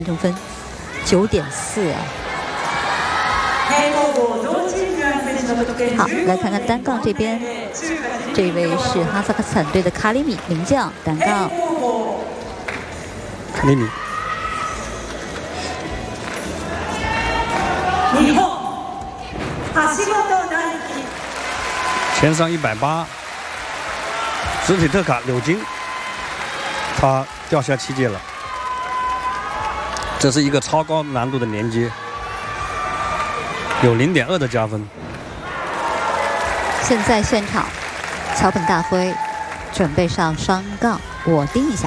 正分9.4啊。好，来看看单杠这边，这位是哈萨克斯坦队的卡里米名将，单杠。 卡里米。前上180，直腿特卡柳金，他掉下7阶了。这是一个超高难度的连接，有0.2的加分。 现在现场，桥本大辉准备上双杠，稳定一下。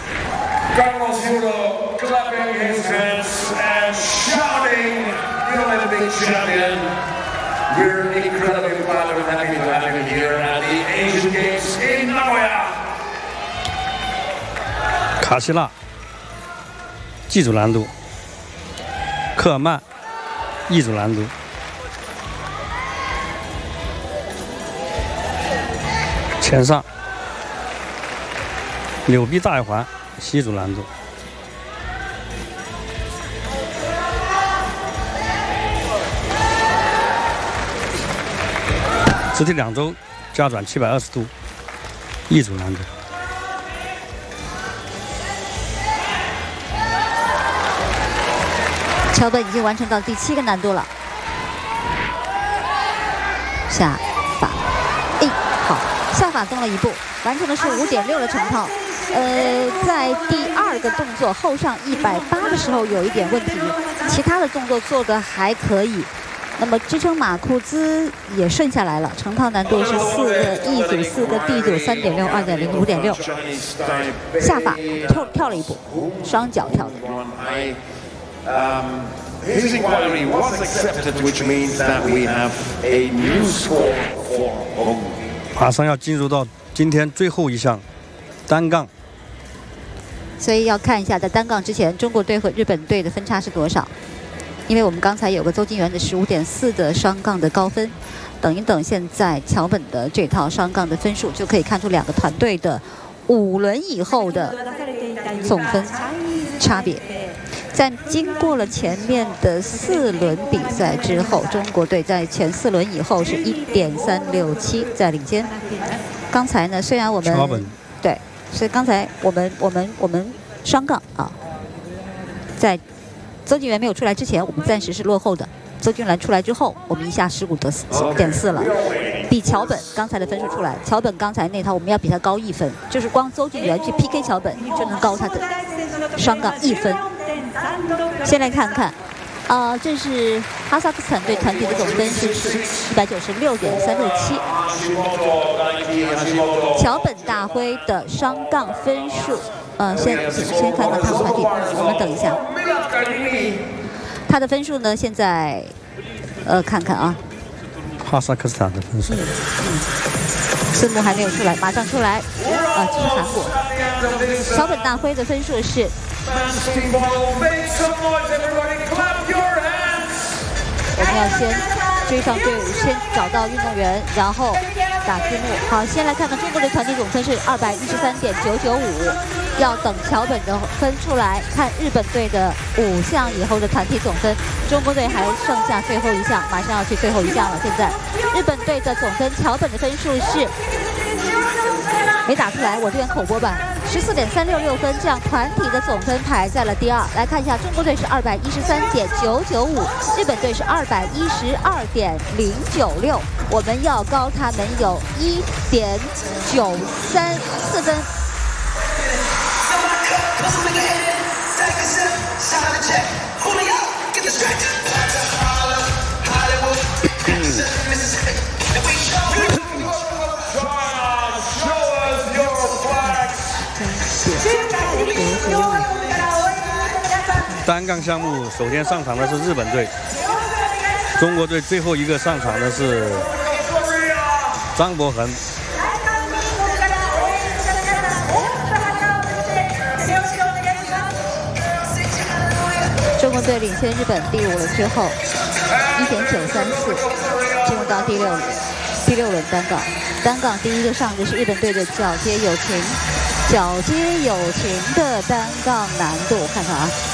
卡西拉。 G 组难度，科尔曼 E 组难度，前上扭臂大外环 C 组难度，直体2周加转720度 E 组难度。 桥本已经完成到第7个难度了，下法，好，下法动了1步，完成的是5.6的成套。在第2个动作后上180的时候有一点问题，其他的动作做得还可以。那么支撑马库兹也顺下来了，成套难度是4个 E 组、4个 D 组，3.6、2.0、5.6。下法跳了1步，双脚跳的。 His inquiry was accepted, which means that we have a new score for Hong. 马上要进入到今天最后一项单杠， 所以要看一下在单杠之前，中国队和日本队的分差是多少？因为我们刚才有个邹金元的15.4的双杠的高分，等一等，现在桥本的这套双杠的分数就可以看出2个团队的5轮以后的总分差别。 在经过了前面的4轮比赛之后，中国队在前4轮以后是1.367在领先。刚才呢，虽然我们对，所以刚才我们双杠啊，在邹金元没有出来之前，我们暂时是落后的。邹金元出来之后，我们一下15.4了，比桥本刚才的分数出来。桥本刚才那套我们要比他高1分，就是光邹金元去 PK 桥本就能高他的双杠1分。 先来看看，这是哈萨克斯坦队团体的总分是196.367。桥本大辉的双杠分数，先看看他们团体，我们等一下。他的分数呢？现在，看看啊。 哈萨克斯坦的分数。 字幕还没有出来，马上出来。这是韩国。桥本大辉的分数是。 我们要先追上队伍，先找到运动员，然后打字幕。好，先来看看中国队团体总分是213.995，要等桥本的分出来，看日本队的5项以后的团体总分。中国队还剩下最后1项，马上要去最后1项了。现在日本队的总分，桥本的分数是没打出来，我这边口播吧。 14.366分，这样团体的总分排在了第2。来看一下，中国队是213.995，日本队是212.096，我们要高他们有1.934分。 单杠项目首先上场的是日本队，中国队最后一个上场的是张博恒。 中国队领先日本第5轮之后1.934，进入到第6轮单杠。单杠第1个上的是日本队的角街友情。 皎洁友情的单杠难度，看看啊，